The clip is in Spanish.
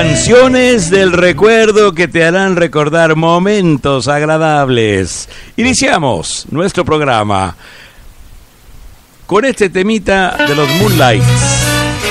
Canciones del recuerdo que te harán recordar momentos agradables. Iniciamos nuestro programa con este temita de los Moonlights.